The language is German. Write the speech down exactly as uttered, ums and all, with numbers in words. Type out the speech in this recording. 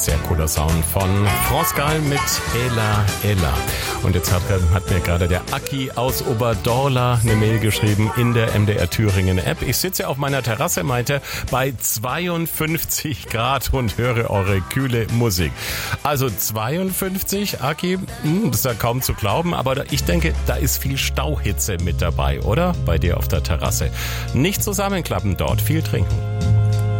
Sehr cooler Sound von France Gall mit Ella Ella. Und jetzt hat, hat mir gerade der Aki aus Oberdorla eine Mail geschrieben in der M D R Thüringen App. Ich sitze auf meiner Terrasse, meinte, bei zweiundfünfzig Grad und höre eure kühle Musik. Also zweiundfünfzig, Aki, hm, das ist ja kaum zu glauben, aber ich denke, da ist viel Stauhitze mit dabei, oder? Bei dir auf der Terrasse. Nicht zusammenklappen dort, viel trinken.